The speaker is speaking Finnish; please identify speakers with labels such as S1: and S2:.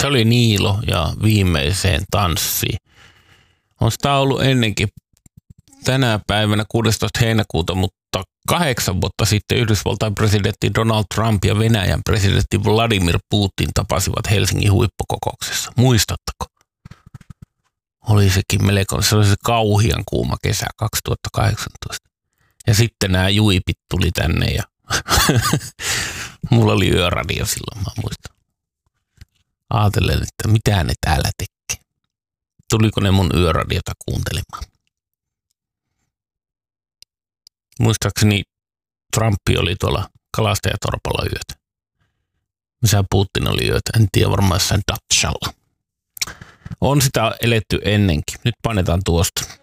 S1: Se oli Niilo ja Viimeiseen tanssiin. On sitä ollut ennenkin tänä päivänä 16. heinäkuuta, mutta 8 vuotta sitten Yhdysvaltain presidentti Donald Trump ja Venäjän presidentti Vladimir Putin tapasivat Helsingin huippukokouksessa. Muistatteko? Oli sekin melkoinen, se oli se kauhian kuuma kesä 2018. Ja sitten nämä juipit tuli tänne ja mulla oli yöradio silloin, mä muistan. Aatelen, että mitä ne täällä tekee. Tuliko ne mun yöradiota kuuntelemaan? Muistaakseni Trumpi oli tuolla Kalastajatorpalla yötä. Missä Putin oli yötä, en tiedä, varmaan jossain Dachalla. On sitä eletty ennenkin. Nyt painetaan tuosta.